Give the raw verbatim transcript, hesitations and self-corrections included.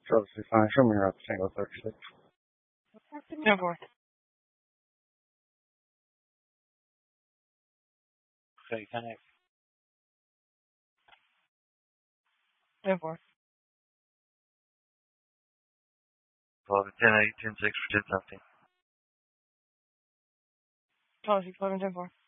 Service fine, show me around Tango thirty-six. ten four. Okay, connect. ten four. eleven, ten eight, ten six for ten something. twelve six, eleven, ten four.